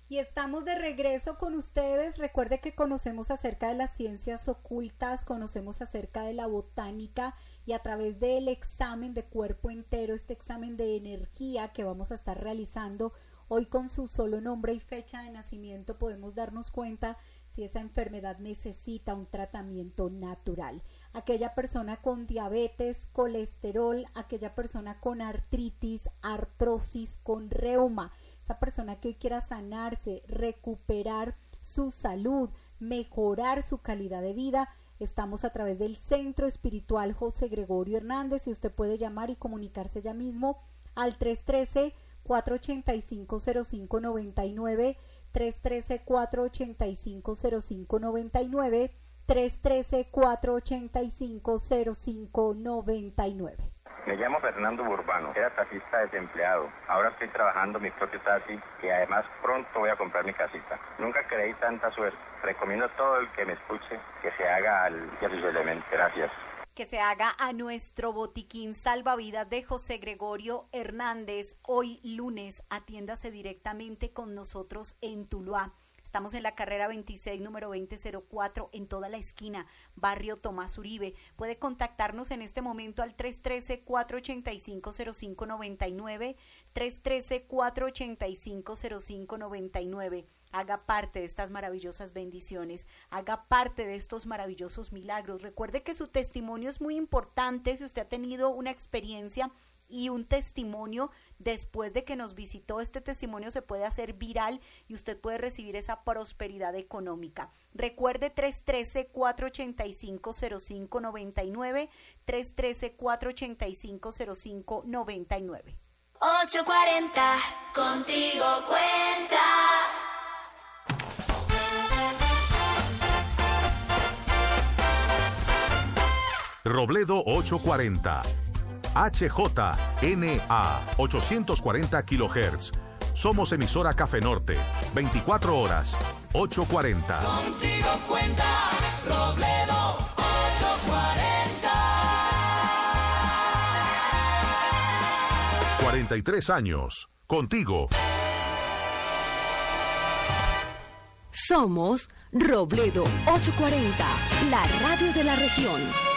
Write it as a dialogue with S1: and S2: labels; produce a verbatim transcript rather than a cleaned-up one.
S1: Y estamos de regreso con ustedes. Recuerde que conocemos acerca de las ciencias ocultas, conocemos acerca de la botánica y a través del examen de cuerpo entero, este examen de energía que vamos a estar realizando hoy con su solo nombre y fecha de nacimiento, podemos darnos cuenta si esa enfermedad necesita un tratamiento natural. Aquella persona con diabetes, colesterol, aquella persona con artritis, artrosis, con reuma, esa persona que hoy quiera sanarse, recuperar su salud, mejorar su calidad de vida, estamos a través del Centro Espiritual José Gregorio Hernández y usted puede llamar y comunicarse ya mismo al tres uno tres, cuatro ocho cinco, cero cinco nueve nueve, tres uno tres, cuatro ocho cinco, cero cinco nueve nueve, tres uno tres, cuatro ocho cinco, cero cinco nueve nueve.
S2: Me llamo Fernando Burbano, era taxista desempleado. Ahora estoy trabajando mi propio taxi y además pronto voy a comprar mi casita. Nunca creí tanta suerte. Recomiendo a todo el que me escuche que se haga al día de sus elementos. Gracias.
S3: Que se haga a nuestro botiquín salvavidas de José Gregorio Hernández. Hoy lunes, atiéndase directamente con nosotros en Tuluá. Estamos en la carrera veintiséis, número veinte cero cuatro, en toda la esquina, barrio Tomás Uribe. Puede contactarnos en este momento al tres uno tres, cuatro ocho cinco, cero cinco nueve nueve, tres uno tres, cuatro ocho cinco, cero cinco nueve nueve. Haga parte de estas maravillosas bendiciones, haga parte de estos maravillosos milagros. Recuerde que su testimonio es muy importante. Si usted ha tenido una experiencia y un testimonio después de que nos visitó, este testimonio se puede hacer viral y usted puede recibir esa prosperidad económica. Recuerde tres uno tres, cuatro ocho cinco, cero cinco nueve nueve, tres uno tres, cuatro ocho cinco, cero cinco nueve nueve.
S4: ocho cuarenta, contigo cuenta.
S5: Robledo ochocientos cuarenta. H J N A ochocientos cuarenta kilohertz. Somos emisora Café Norte, veinticuatro horas, ochocientos cuarenta.
S4: Contigo cuenta, Robledo ochocientos cuarenta.
S5: cuarenta y tres años, contigo.
S6: Somos Robledo ochocientos cuarenta, la radio de la región.